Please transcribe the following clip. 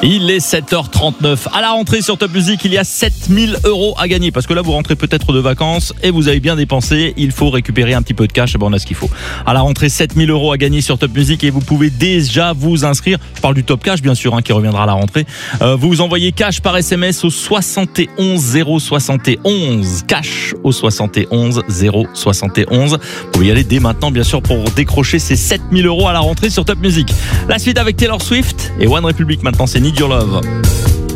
Il est 7h39. À la rentrée sur Top Music, il y a 7000 € à gagner. Parce que là, vous rentrez peut-être de vacances et vous avez bien dépensé. Il faut récupérer un petit peu de cash. Et ben, on a ce qu'il faut. À la rentrée, 7000 € à gagner sur Top Music et vous pouvez déjà vous inscrire. Je parle du Top Cash, bien sûr, qui reviendra à la rentrée. Vous envoyez cash par SMS au 71 071. Cash au 71 071. Vous pouvez y aller dès maintenant, bien sûr, pour décrocher ces 7000 € à la rentrée sur Top Music. La suite avec Taylor Swift et One Republic. Maintenant, c'est Need Your Love.